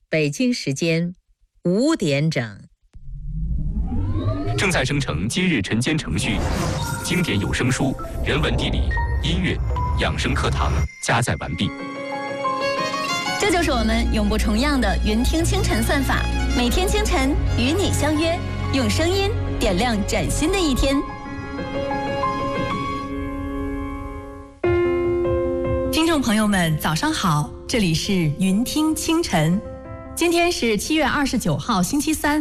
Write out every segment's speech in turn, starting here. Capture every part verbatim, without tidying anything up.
北京时间五点整。 正在生成今日晨间程序，经典有声书、人文地理、音乐、养生课堂加载完毕。 这就是我们永不重样的云听清晨算法，每天清晨与你相约，用声音点亮崭新的一天。 听众朋友们，早上好，这里是云听清晨，今天是七月二十九号，星期三。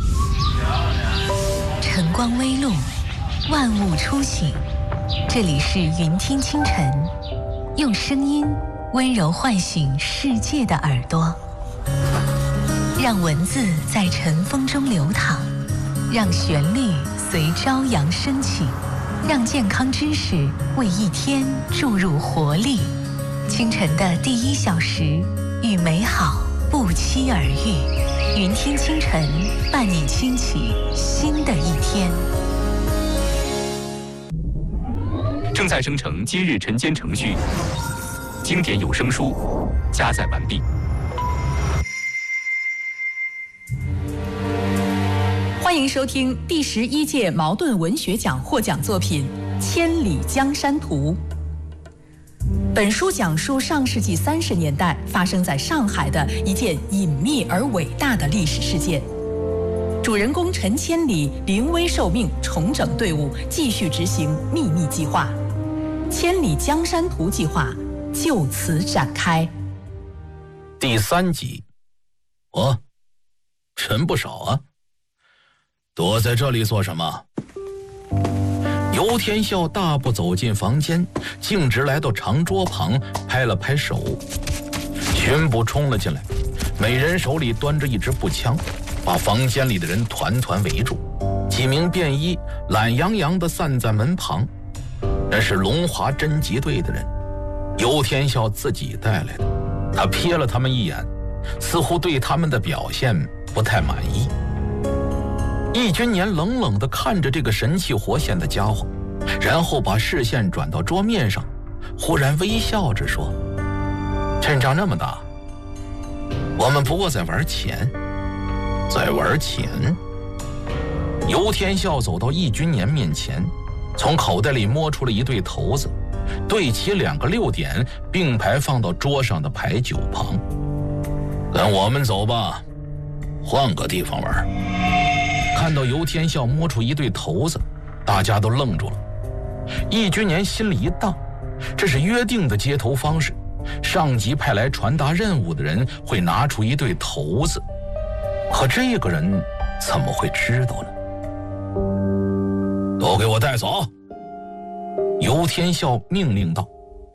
晨光微露，万物初醒，这里是云听清晨，用声音温柔唤醒世界的耳朵，让文字在晨风中流淌，让旋律随朝阳升起，让健康知识为一天注入活力。清晨的第一小时，与美好不期而遇。云听清晨，伴你轻启新的一天。 正在生成今日晨间程序，经典有声书加载完毕。 欢迎收听第十一届茅盾文学奖获奖作品《千里江山图》。本书讲述上世纪三十年代发生在上海的一件隐秘而伟大的历史事件。主人公陈千里临危受命，重整队伍，继续执行秘密计划。千里江山图计划就此展开。 第三集。哦，人不少啊，躲在这里做什么？游天笑大步走进房间，径直来到长桌旁，拍了拍手。巡捕冲了进来，每人手里端着一支步枪，把房间里的人团团围住。几名便衣懒洋洋地散在门旁，那是龙华侦缉队的人，游天笑自己带来的。他瞥了他们一眼，似乎对他们的表现不太满意。易君年冷冷地看着这个神气活现的家伙，然后把视线转到桌面上，忽然微笑着说：“阵仗那么大，我们不过在玩钱，在玩钱。”游天笑走到易君年面前，从口袋里摸出了一对骰子，对齐两个六点，并排放到桌上的牌九旁。“跟我们走吧，换个地方玩。”看到游天笑摸出一对骰子，大家都愣住了。易君年心里一荡，这是约定的接头方式，上级派来传达任务的人会拿出一对骰子，可这个人怎么会知道呢？都给我带走！游天笑命令道。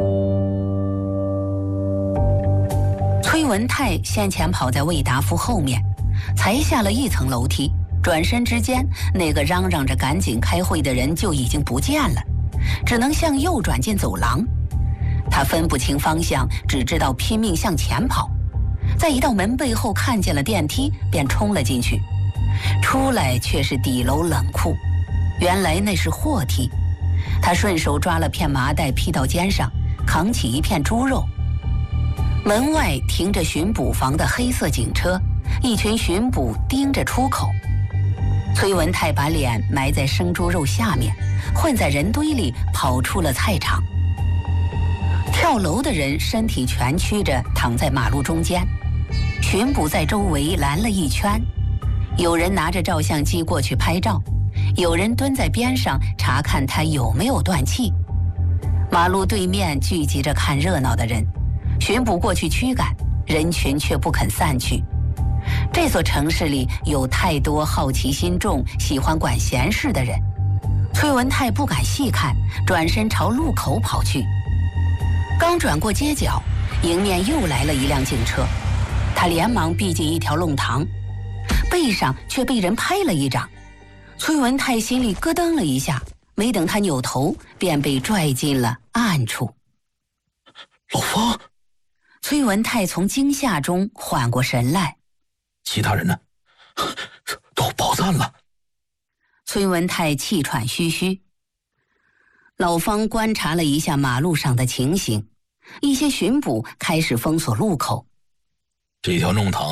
崔文泰先前跑在魏达夫后面，才下了一层楼梯，转身之间，那个嚷嚷着赶紧开会的人就已经不见了，只能向右转进走廊。他分不清方向，只知道拼命向前跑，在一道门背后看见了电梯，便冲了进去。出来却是底楼冷库，原来那是货梯。他顺手抓了片麻袋披到肩上，扛起一片猪肉。门外停着巡捕房的黑色警车，一群巡捕盯着出口。崔文泰把脸埋在生猪肉下面，混在人堆里跑出了菜场。跳楼的人身体蜷曲着躺在马路中间，巡捕在周围拦了一圈，有人拿着照相机过去拍照，有人蹲在边上查看他有没有断气。马路对面聚集着看热闹的人，巡捕过去驱赶，人群却不肯散去。这座城市里有太多好奇心重、喜欢管闲事的人。崔文泰不敢细看，转身朝路口跑去。刚转过街角，迎面又来了一辆警车，他连忙避进一条弄堂，背上却被人拍了一掌。崔文泰心里咯噔了一下，没等他扭头，便被拽进了暗处。 老方！ 崔文泰从惊吓中缓过神来。 其他人呢？都跑散了。 崔文泰气喘吁吁。老方观察了一下马路上的情形，一些巡捕开始封锁路口。 这条弄堂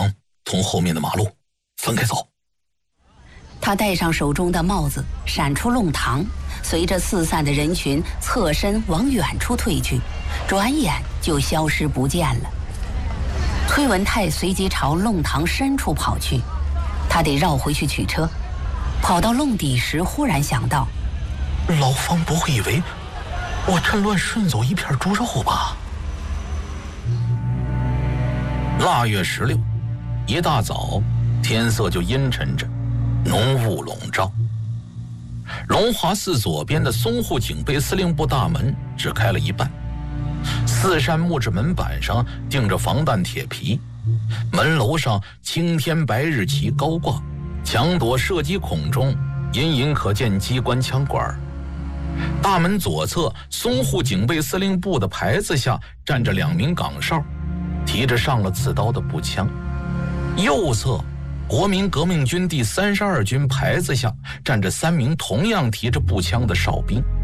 从后面的马路分开走。 他戴上手中的帽子，闪出弄堂，随着四散的人群侧身往远处退去，转眼就消失不见了。崔文泰随即朝弄堂深处跑去，他得绕回去取车。跑到弄底时，忽然想到， 老方不会以为我趁乱顺走一片猪肉吧？腊月十六，一大早，天色就阴沉着，浓雾笼罩。龙华寺左边的淞沪警备司令部大门只开了一半，四扇木质门板上钉着防弹铁皮，门楼上青天白日旗高挂，墙垛射击孔中隐隐可见机关枪管。大门左侧淞沪警备司令部的牌子下站着两名岗哨，提着上了刺刀的步枪。右侧国民革命军第三十二军牌子下站着三名同样提着步枪的哨兵。